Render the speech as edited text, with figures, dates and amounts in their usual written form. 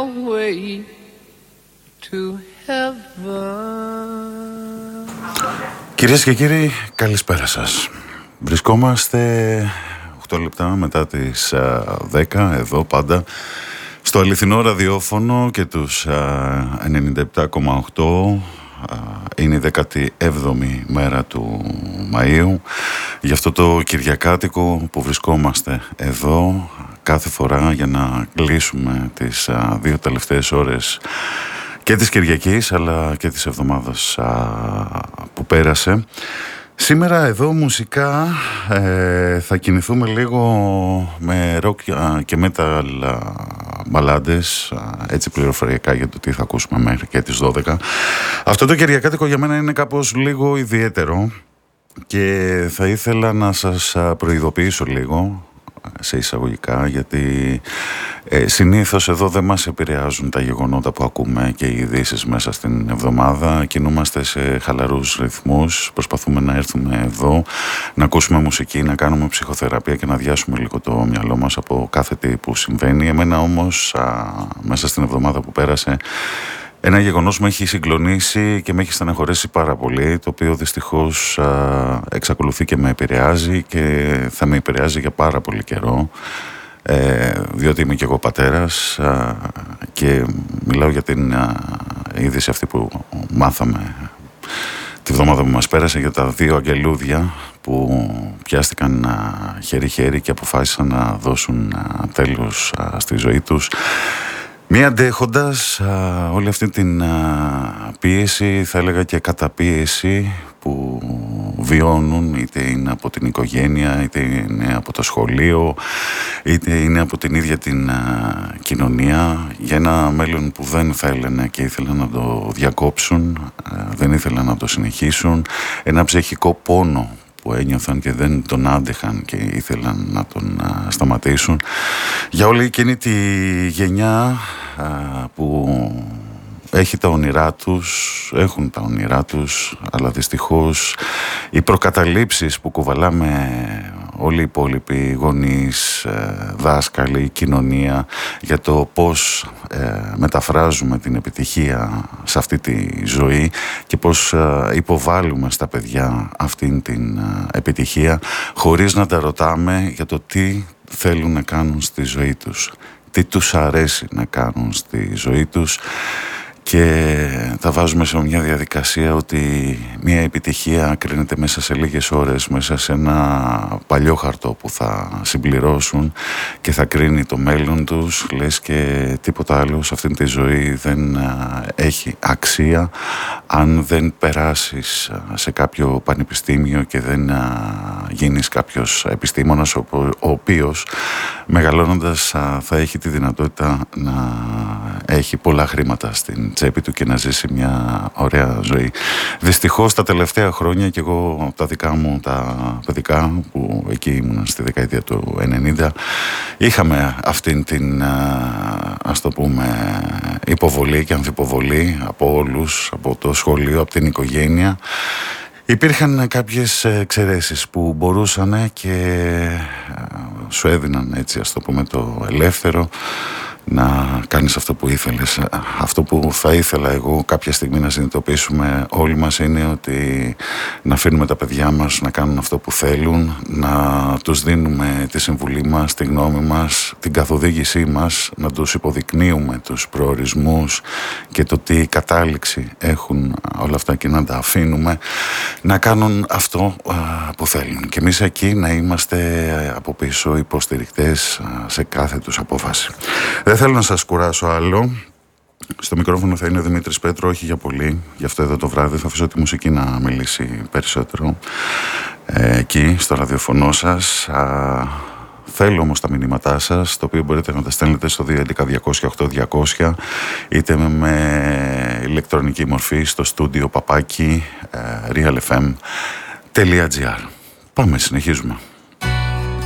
your way to heaven. Κυρίες και κύριοι, καλησπέρα σας. Βρισκόμαστε 8 λεπτά μετά τις 10 εδώ πάντα στο αληθινό ραδιόφωνο και τους 97,8. Είναι η 17η μέρα του Μαΐου. Γι' αυτό το Κυριακάτικο που βρισκόμαστε εδώ κάθε φορά για να κλείσουμε τις 2 τελευταίες ώρες και της Κυριακής αλλά και της εβδομάδας που πέρασε. Σήμερα εδώ μουσικά θα κινηθούμε λίγο με ροκ και metal μπαλάντες, έτσι πληροφοριακά για το τι θα ακούσουμε μέχρι και τις 12. Αυτό το Κυριακάτικο για μένα είναι κάπως λίγο ιδιαίτερο και θα ήθελα να σας προειδοποιήσω λίγο σε εισαγωγικά, γιατί συνήθως εδώ δεν μας επηρεάζουν τα γεγονότα που ακούμε και οι ειδήσεις μέσα στην εβδομάδα. Κινούμαστε σε χαλαρούς ρυθμούς, προσπαθούμε να έρθουμε εδώ, να ακούσουμε μουσική, να κάνουμε ψυχοθεραπεία και να διάσουμε λίγο το μυαλό μας από κάθε τι που συμβαίνει. Εμένα όμως μέσα στην εβδομάδα που πέρασε ένα γεγονός με έχει συγκλονίσει και με έχει στεναχωρέσει πάρα πολύ, το οποίο δυστυχώς εξακολουθεί και με επηρεάζει και θα με επηρεάζει για πάρα πολύ καιρό, διότι είμαι και εγώ πατέρας και μιλάω για την είδηση αυτή που μάθαμε τη βδομάδα που μας πέρασε για τα 2 αγγελούδια που πιάστηκαν χέρι-χέρι και αποφάσισαν να δώσουν τέλος στη ζωή τους. Μη αντέχοντας όλη αυτή την πίεση, θα έλεγα και καταπίεση που βιώνουν, είτε είναι από την οικογένεια, είτε είναι από το σχολείο, είτε είναι από την ίδια την κοινωνία, για ένα μέλλον που δεν θέλανε και ήθελαν να το διακόψουν, δεν ήθελαν να το συνεχίσουν, ένα ψυχικό πόνο που ένιωθαν και δεν τον άντεχαν και ήθελαν να τον σταματήσουν. Για όλη εκείνη τη γενιά που έχει τα όνειρά τους, έχουν τα όνειρά τους, αλλά δυστυχώς οι προκαταλήψεις που κουβαλάμε όλοι οι υπόλοιποι γονείς, δάσκαλοι, κοινωνία, για το πώς μεταφράζουμε την επιτυχία σε αυτή τη ζωή και πώς υποβάλλουμε στα παιδιά αυτήν την επιτυχία χωρίς να τα ρωτάμε για το τι θέλουν να κάνουν στη ζωή τους, τι τους αρέσει να κάνουν στη ζωή τους, και τα βάζουμε σε μια διαδικασία ότι μια επιτυχία κρίνεται μέσα σε λίγες ώρες, μέσα σε ένα παλιό χαρτό που θα συμπληρώσουν και θα κρίνει το μέλλον τους, λες και τίποτα άλλο σε αυτήν τη ζωή δεν έχει αξία αν δεν περάσεις σε κάποιο πανεπιστήμιο και δεν γίνεις κάποιος επιστήμονας ο οποίος μεγαλώνοντας θα έχει τη δυνατότητα να έχει πολλά χρήματα στην τσέπη του και να ζήσει μια ωραία ζωή. Δυστυχώς τα τελευταία χρόνια και εγώ τα δικά μου τα παιδικά που εκεί ήμουν στη δεκαετία του 90 είχαμε αυτήν την ας το πούμε υποβολή και αμφιποβολή από όλους, από το σχολείο, από την οικογένεια. Υπήρχαν κάποιες εξαιρέσεις που μπορούσαν και σου έδιναν, έτσι ας το πούμε, το ελεύθερο να κάνεις αυτό που ήθελες. Αυτό που θα ήθελα εγώ κάποια στιγμή να συνειδητοποιήσουμε όλοι μας είναι ότι να αφήνουμε τα παιδιά μας να κάνουν αυτό που θέλουν, να τους δίνουμε τη συμβουλή μας, τη γνώμη μας, την καθοδήγησή μας, να τους υποδεικνύουμε τους προορισμούς και το τι κατάληξη έχουν όλα αυτά και να τα αφήνουμε να κάνουν αυτό που θέλουν. Και εμείς εκεί να είμαστε από πίσω υποστηρικτές σε κάθε τους απόφαση. Δεν θέλω να σας κουράσω άλλο. Στο μικρόφωνο θα είναι ο Δημήτρης Πέτρο, όχι για πολύ. Γι' αυτό εδώ το βράδυ θα αφήσω τη μουσική να μιλήσει περισσότερο εκεί στο ραδιοφωνό σας. Θέλω όμως τα μηνύματά σας, το οποίο μπορείτε να τα στέλνετε στο 211-200-8200, είτε με ηλεκτρονική μορφή στο στούντιο παπάκι realfm.gr. Πάμε, συνεχίζουμε.